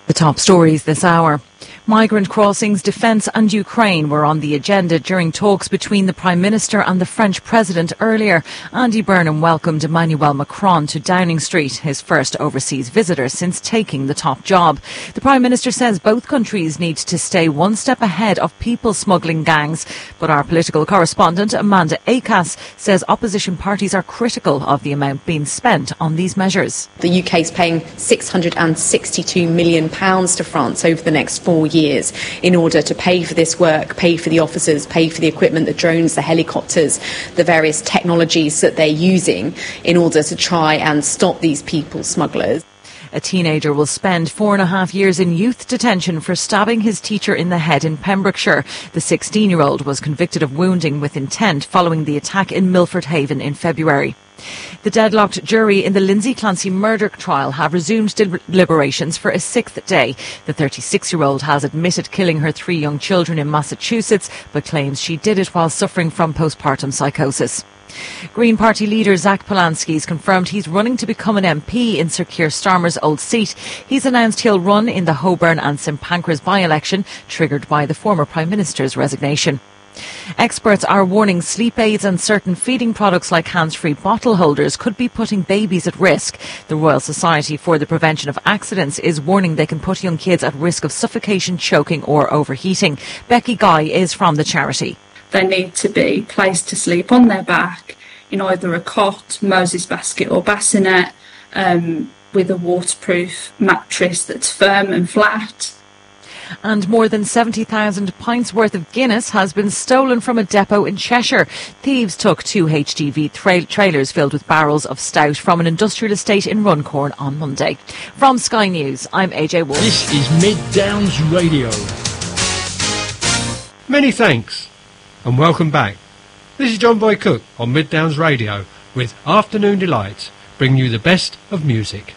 The top stories this hour. Migrant crossings, defence and Ukraine were on the agenda during talks between the Prime Minister and the French President earlier. Andy Burnham welcomed Emmanuel Macron to Downing Street, his first overseas visitor since taking the top job. The Prime Minister says both countries need to stay one step ahead of people smuggling gangs. But our political correspondent, Amanda Acas, says opposition parties are critical of the amount being spent on these measures. The UK is paying £662 million to France over the next 4 years in order to pay for this work, pay for the officers, pay for the equipment, the drones, the helicopters, the various technologies that they're using in order to try and stop these people smugglers. A teenager will spend 4.5 years in youth detention for stabbing his teacher in the head in Pembrokeshire. The 16-year-old was convicted of wounding with intent following the attack in Milford Haven in February. The deadlocked jury in the Lindsay Clancy murder trial have resumed deliberations for a 6th day. The 36-year-old has admitted killing her 3 young children in Massachusetts, but claims she did it while suffering from postpartum psychosis. Green Party leader Zach Polanski has confirmed he's running to become an MP in Sir Keir Starmer's old seat. He's announced he'll run in the Holborn and St Pancras by-election, triggered by the former Prime Minister's resignation. Experts are warning sleep aids and certain feeding products like hands-free bottle holders could be putting babies at risk. The Royal Society for the Prevention of Accidents is warning they can put young kids at risk of suffocation, choking or overheating. Becky Guy is from the charity. They need to be placed to sleep on their back in either a cot, Moses basket or bassinet, with a waterproof mattress that's firm and flat. And more than 70,000 pints worth of Guinness has been stolen from a depot in Cheshire. Thieves took 2 HGV trailers filled with barrels of stout from an industrial estate in Runcorn on Monday. From Sky News, I'm AJ Wolf. This is Mid Downs Radio. Many thanks and welcome back. This is John Boy Cook on Mid Downs Radio with Afternoon Delight, bringing you the best of music.